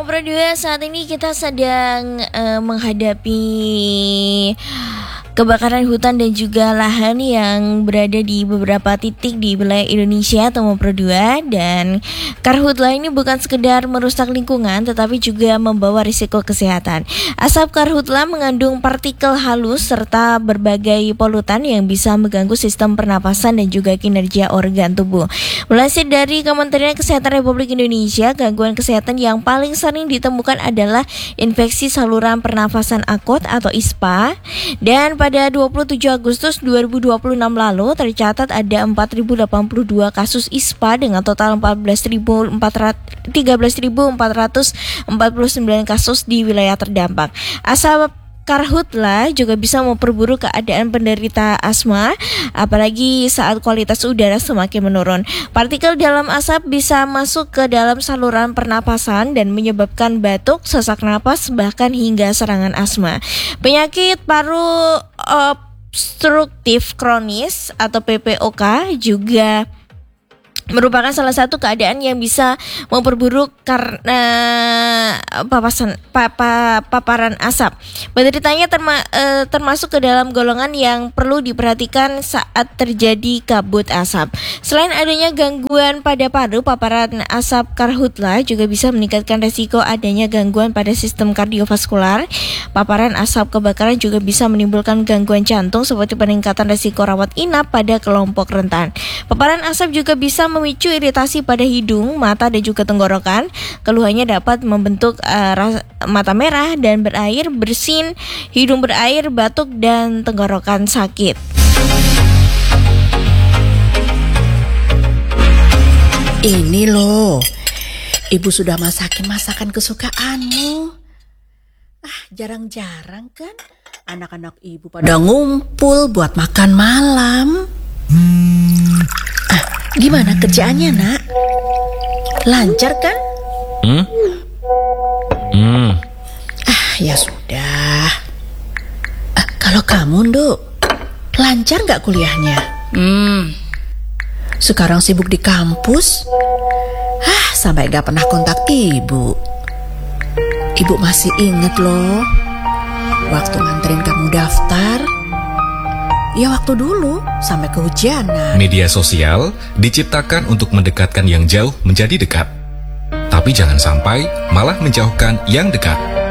Pro 2, saat ini kita sedang menghadapi kebakaran hutan dan juga lahan yang berada di beberapa titik di wilayah Indonesia atau Pro 2. Dan karhutla ini bukan sekedar merusak lingkungan tetapi juga membawa risiko kesehatan. Asap karhutla mengandung partikel halus serta berbagai polutan yang bisa mengganggu sistem pernapasan dan juga kinerja organ tubuh. Melansir dari Kementerian Kesehatan Republik Indonesia, gangguan kesehatan yang paling sering ditemukan adalah infeksi saluran pernafasan akut atau ISPA. Dan pada 27 Agustus 2026 lalu tercatat ada 4.082 kasus ISPA dengan total 13.449 kasus di wilayah terdampak. Asap karhutla juga bisa memperburuk keadaan penderita asma, apalagi saat kualitas udara semakin menurun. Partikel dalam asap bisa masuk ke dalam saluran pernapasan dan menyebabkan batuk, sesak napas, bahkan hingga serangan asma. Penyakit paru obstruktif kronis atau PPOK juga merupakan salah satu keadaan yang bisa memperburuk karena paparan asap. Penderitanya termasuk ke dalam golongan yang perlu diperhatikan saat terjadi kabut asap. Selain adanya gangguan pada paru, paparan asap karhutla juga bisa meningkatkan resiko adanya gangguan pada sistem kardiovaskular. Paparan asap kebakaran juga bisa menimbulkan gangguan jantung seperti peningkatan resiko rawat inap pada kelompok rentan. Paparan asap juga bisa memicu iritasi pada hidung, mata, dan juga tenggorokan. Keluhannya dapat membentuk mata merah dan berair, bersin, hidung berair, batuk, dan tenggorokan sakit. Ini loh, ibu sudah masakin masakan kesukaanmu. Jarang-jarang kan anak-anak ibu pada ngumpul buat makan malam. Gimana kerjaannya, Nak? Lancar kan? Ya sudah. Kalau kamu, Nduk, lancar gak kuliahnya? Sekarang sibuk di kampus. Sampai gak pernah kontak ibu. Ibu masih inget loh, waktu nganterin kamu daftar. Ya waktu dulu sampai kehujanan. Media sosial diciptakan untuk mendekatkan yang jauh menjadi dekat, tapi jangan sampai malah menjauhkan yang dekat.